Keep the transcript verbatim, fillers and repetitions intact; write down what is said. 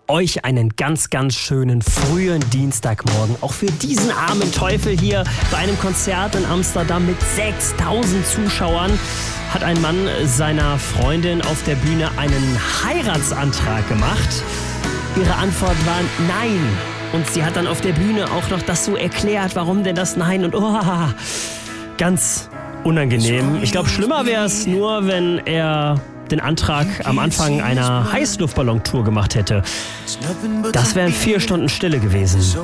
euch einen ganz, ganz schönen frühen Dienstagmorgen. Auch für diesen armen Teufel hier bei einem Konzert in Amsterdam mit sechstausend Zuschauern hat ein Mann seiner Freundin auf der Bühne einen Heiratsantrag gemacht. Ihre Antwort war nein. Und sie hat dann auf der Bühne auch noch das so erklärt, warum denn das Nein und oh, ganz unangenehm. Ich glaube, schlimmer wäre es nur, wenn er den Antrag am Anfang einer Heißluftballontour gemacht hätte. Das wären vier Stunden Stille gewesen.